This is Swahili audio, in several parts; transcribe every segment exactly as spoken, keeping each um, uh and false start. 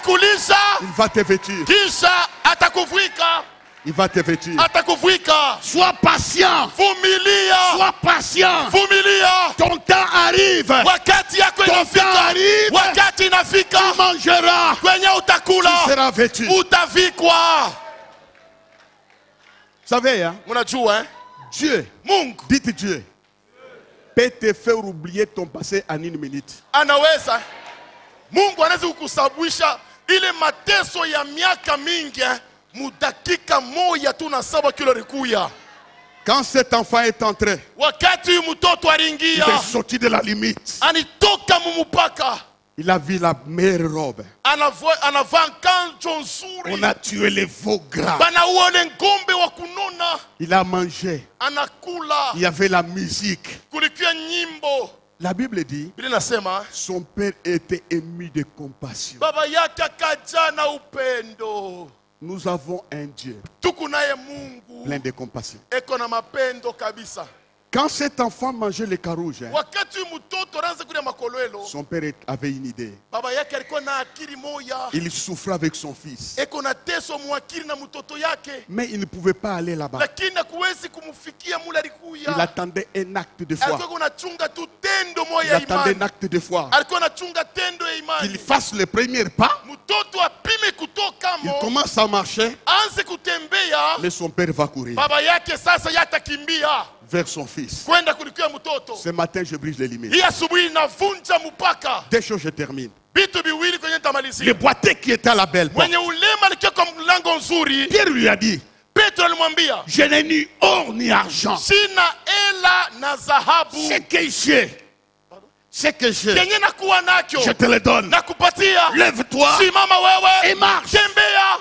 atakulisha, il va te vêtir, kisha atakuvika, il va te vêtir. atakuvika. Sois patient, Vumilia, sois patient. vumilia. Ton temps arrive, Wakati yako ton temps inafika, arrive, wakati inafika, tu mangeras, kwenye tu utakula, seras vêtu. Vous utavikwa. savez, hein, Unajua eh? Dieu, Mungu dites Dieu, peut te faire oublier ton passé en une minute. anaweza, Mungu anaweza kukusababisha ile mateso ya miaka mingi eh, mudakika moja tu na saba kilo rikuya. Quand cet enfant est entré, Wakati huyu mtoto il aliingia, est sorti de la limite. anitoka mumupaka, Il a vu la meilleure robe. anavaa anavaa kanjo On nzuri, a tué les veaux gras. banauone ngombe wa kunona, Il a mangé. anakula, Il y avait la musique. kulikia nyimbo. La Bible dit, Biblia inasema son père était ému de compassion. baba yake akaja na upendo. Nous avons un Dieu Tuko naye Mungu plein de compassion. eko na mapendo kabisa. Quand cet enfant mangeait les carouges, hein, Wakati mtoto anaanza kula makolelo, son père avait une idée. baba yake alikuwa na akili moya, Il souffrait avec son fils. eko na teso mwakili na mtoto yake, Mais il ne pouvait pas aller là-bas. lakini hakuwezi kumfikia mule Il alikuya. attendait un acte de foi. Alikuwa kunachunga tu tendo Il moya ya attendait un imani, acte de foi. alikuwa anachunga tendo ya Qu'il imani. fasse le premier pas. Mtoto apime kutoka Il mo, commence à marcher. anze kutembea, Mais son père va courir baba yake sasa yatakimbia vers son fils. kwenda kulikia mtoto. Ce matin, je brise les limites. Hii asubuhi navunja mpaka. Deux choses, je termine. Vitu viwili kwenye Le tamalizia. boiteux qui était à la belle porte, Mwenye ulema alikia kwa mlango nzuri, Pierre lui a dit, Petro alimwambia, je n'ai ni or ni argent. sina ela na Ce dhahabu, que j'ai, ce que j'ai, kenye nakuwa nacho je te le donne. nakupatia. Lève-toi Simama et wewe, marche. tembea.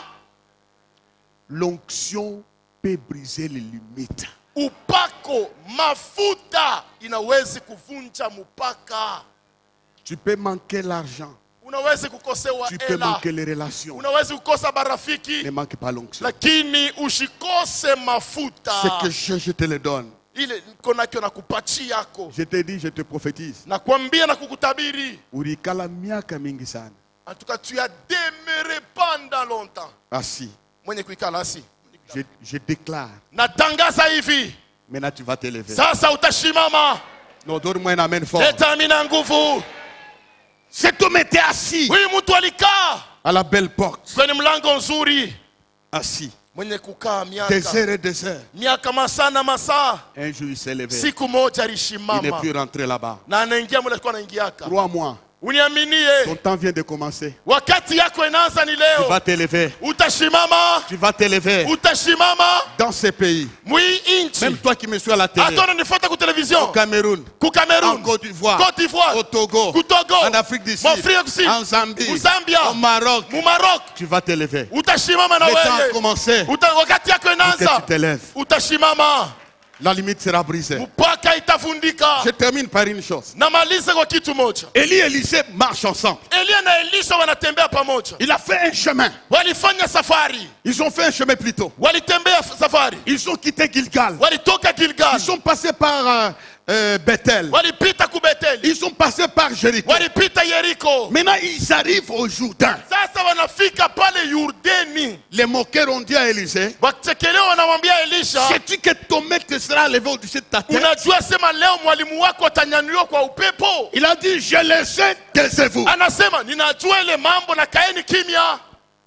L'onction peut briser les limites. Upako, mafuta inawezi kuvunja mpaka. Tu peux manquer l'argent. Unawezi kukosewa Tu peux ela, manquer les relations. unawezi kukosa barafiki, Ne manque pas l'onction. lakini ushikose mafuta. Ce que j'ai, je te le donne. Ile niko nacho nakupatia yako, Je te dis, je te prophétise. nakwambia na kukutabiri. Urikala miaka mingi sana. En tout cas, tu as demeuré pendant longtemps. Assis. Mwenye kuikala asi. Je, je déclare. Natangaza hivi, Maintenant, tu vas te lever. sasa utashimama. Non, donne-moi un amen fort. Leta amina nguvu. Cet homme était assis Huyu mtu alikaa à la belle porte. kwenye mlango nzuri, Assis. mwenye kukaa Des miaka heures et des heures. miaka masaa na masaa. Un jour, il s'est levé. Siku moja Il n'est alishimama plus rentré là-bas. na anaingia mule alikuwa anaingiaka. Crois-moi, Uniaminie, ton temps vient de commencer. wakati yako inaanza ni Tu leo. vas te lever. Utashimama, Tu vas te lever utashimama dans ce pays. mwi inchi. Même toi qui me suis à la télé. Hata unanifuata ku television, Au Cameroun. ku En Cameroon, Côte d'Ivoire. Côte d'Ivoire, Au Togo. ku Togo, En Afrique du Sud. Afrika Kusini, En Zambie. mu Zambia, Au Maroc. mu Maroc. Tu vas te lever. Utashimama na Le temps a wewe. commencé. Uta, wakati yako Que inaanza, tu te lèves. utashimama, La limite sera brisée. mpaka itavundika. Je termine par une chose. Namalize kwa kitu moja. Élie et Élisée marchent ensemble. Elia na Elisha wanatembea pamoja, Il a fait un chemin. walifanya safari, Ils ont fait un chemin plus tôt. walitembea safari, Ils ont quitté Gilgal. walitoka Gilgal, Ils sont passés par euh, euh, Bethel. walipita ku Beteli, Ils sont passés par Jéricho. walipita Yeriko. Maintenant, ils arrivent au Jourdain. Sasa wanafika pale Yordani, Les moqueurs ont dit à Élisée, wakichekelewa wanamwambia Elisha, sais-tu que ton maître sera levé au-dessus de ta tête? unajua sema leo mwalimu wako atanyanyuliwa kwa upepo? Il a dit, je le sais, taisez-vous. Anasema ninajua ile mambo na kaeni kimya.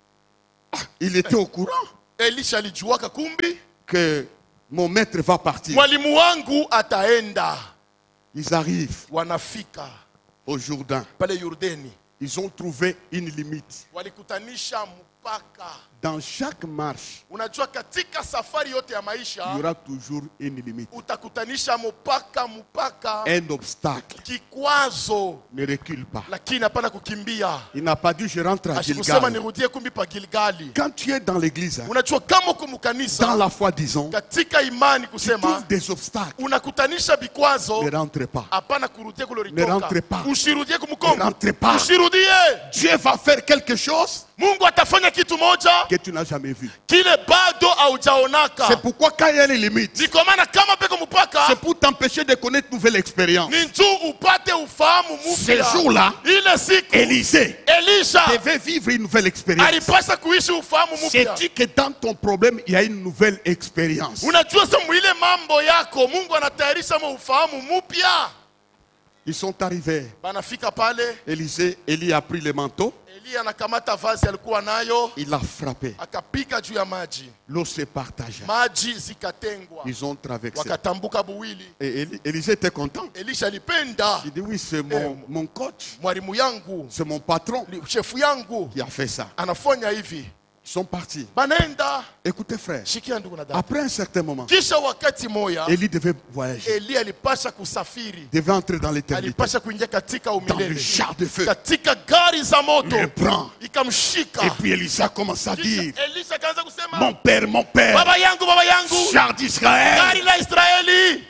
Il était au courant Elisha alijuaka kumbi que mon maître va partir. mwalimu wangu ataenda. Ils arrivent Wanafika au Jourdain. pale Yordani, Ils ont trouvé une limite. walikutanisha mpaka. Dans chaque marche, Unajua katika safari yote ya il y maisha aura toujours une limite. utakutanisha mpaka mpaka, Un obstacle kikwazo, ne recule pas. lakini hapana kukimbia. Il n'a pas dit je rentre à Asikusema Gilgal. nirudie kumbi pa Gilgali. Quand tu es dans l'église, hein, Unajua kama uko dans mkanisa, la foi, disons, katika imani tu kusema trouves des obstacles. unakutanisha vikwazo, Ne rentre pas. hapana kurudia kule Ne rentre ulitoka. pas. Usirudie Ne kumkongo, rentre pas. usirudie. Dieu va faire quelque chose Mungu atafanya kitu moja que tu n'as jamais vu. kile bado haujaonaka. C'est pourquoi quand il y a les limites, Ni kwa maana kama peko mpaka c'est pour t'empêcher de connaître une nouvelle expérience. ni njoo upate ufahamu Ce mpya. jour-là, Ile siku Élisée Elisha devait vivre une nouvelle expérience. alipasha kuishi ufahamu mpya. C'est-tu que dans ton problème, il y a une nouvelle expérience? Unajua sasa mwile mambo yako Mungu anatayarisha mo ufahamu mpya. Ils sont arrivés. Banafika pale, Élisée, Élie a pris le manteau, Eli anakamata vazi alikuwa nayo, il a frappé. akapika juu ya maji. L'eau se partagea. Maji zikatengwa. Ils ont traversé. Wakatambuka buwili. Et Élie- Élisée était content. Elisha alipenda. Il dit oui, c'est mon, mon coach, Mwalimu yangu, c'est mon patron chefu yangu qui a fait ça. anafanya hivi. Ils sont partis. Banaenda. Écoutez frère, Shikia ndugu na dada. après un certain moment, Kisha wakati moya Élie devait voyager, Eli alipasha kusafiri. devait entrer dans l'éternité, Alipasha kuingia katika dans le umilele. char de feu. Katika gari za moto. Il le prend. Ikamshika. Et puis Élisée commence à Kisha dire, Elisha kaanza kusema, mon père, mon père, baba yangu, baba yangu, char d'Israël. gari la Israeli.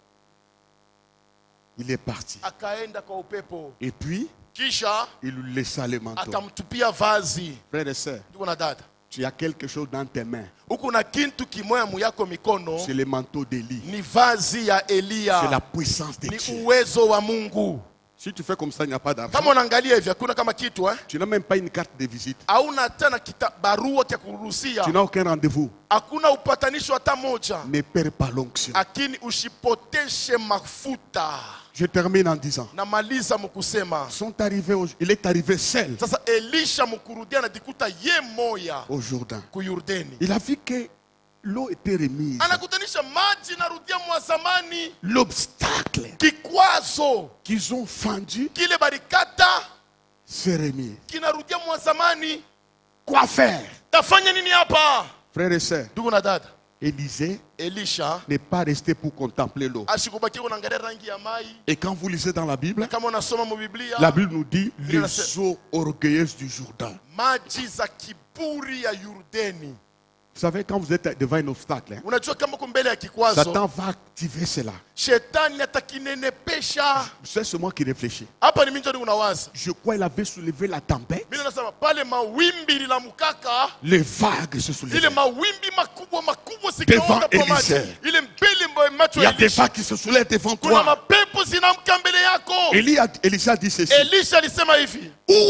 Il est parti. Akaenda kwa upepo. Et puis, Kisha il lui laissa le manteau. akamtupia vazi. Frères et sœurs, Ndugu na dada, tu as quelque chose dans tes mains. huku na kintu kimoya muyako mikono, C'est le manteau d'Élie. ni vazi ya C'est Elia. la puissance de Ni Dieu. uwezo wa Mungu. Si tu fais comme ça, il n'y a pas d'argent. Kama unaangalia hivi hakuna kama kitu eh? Tu n'as même pas une carte de visite. Hauna tena kita barua ya kuruhusia. Tu n'as aucun rendez-vous. Hakuna upatanisho hata moja. Ne perds pas l'onction. Lakini usipoteshe mafuta. Je termine en disant, Namaliza mkusema. sont arrivés au- il est arrivé seul Sasa Elisha mkurudia anajikuta ye moya au Jourdain. ku Yordani. Il a vu que l'eau était remise. Anakutanisha maji narudia mwa zamani. L'obstacle Kikwazo qu'ils ont fendu kile barikata s'est remis. kinarudia mwa zamani. Quoi faire? Tafanya nini hapa? Frères et sœurs, Ndugu na dada, Élisée Elisha n'est pas resté pour contempler l'eau. ashikubaki kuangalia rangi ya mai. Et quand vous lisez dans la Bible, Kama unasoma mu Biblia, la Bible nous dit Il en a les eaux orgueilleuses du Jourdain. maji za kiburi ya Yordani. Vous savez, quand vous êtes devant un obstacle, hein, Unajua kama uko mbele ya kikwazo, Satan va activer cela. shetani atakinenepesha. C'est ce moi qui réfléchis. Hapa ni mimi ndio unawaza. Je crois qu'il avait soulevé la tempête. Mimi nasema pale mawimbi la mukaka, Les vagues se ile soulevaient. mawimbi makubwa makubwa Devant sikaona kwa maji. Élisée. Ile mbele mbo macho Il y ya a des Elisha. vagues qui se soulèvent devant Kuna toi. mapepo zinamka mbele yako. Élie a- Élisée a dit ceci. Elisha alisema hivi, Où